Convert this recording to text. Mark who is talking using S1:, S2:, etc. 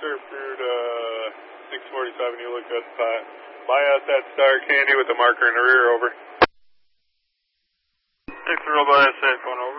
S1: Surfroot 647, you look good, Pat. Buy us that Star Candy with the marker in the rear, over.
S2: Thanks for Robo SF, phone over.